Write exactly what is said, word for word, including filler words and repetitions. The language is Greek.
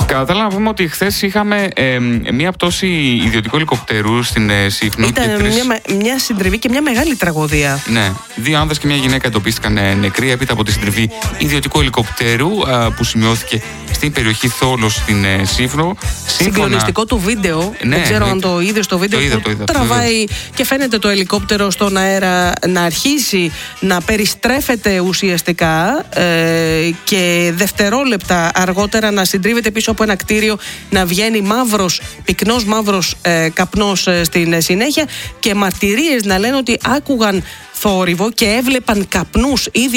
Κατά τα άλλα, να πούμε ότι χθες είχαμε ε, μία πτώση ιδιωτικού ελικοπτέρου στην ε, Σύφνο. Ήταν τρεις... μια, μια συντριβή και μια μεγάλη τραγωδία. Ναι. Δύο άνδρες και μια γυναίκα εντοπίστηκαν ε, νεκροί έπειτα από τη συντριβή ιδιωτικού ελικοπτέρου ε, που σημειώθηκε στην περιοχή Θόλος στην ε, Σύφνο. Συγκλονιστικό το βίντεο. Ναι, δεν ξέρω ναι, αν το είδες το βίντεο το είδα, που το είδα, τραβάει το και φαίνεται το ελικόπτερο στον αέρα να αρχίσει να περιστρέφεται ουσιαστικά ε, και δευτερόλεπτα αργότερα να συντρίβεται πίσω από ένα κτίριο, να βγαίνει μαύρος, πυκνός μαύρος ε, καπνός ε, στην συνέχεια και μαρτυρίες να λένε ότι άκουγαν θόρυβο και έβλεπαν καπνούς ήδη